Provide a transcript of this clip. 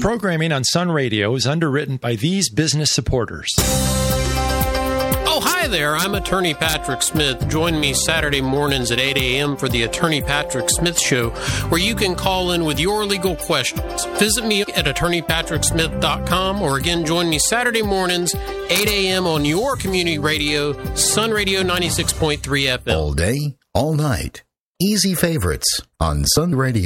Programming on Sun Radio is underwritten by these business supporters. Oh, hi there. I'm Attorney Patrick Smith. Join me Saturday mornings at 8 a.m. for the Attorney Patrick Smith Show, where you can call in with your legal questions. Visit me at attorneypatricksmith.com, or again, join me Saturday mornings, 8 a.m. on your community radio, Sun Radio 96.3 FM. All day, all night. Easy favorites on Sun Radio.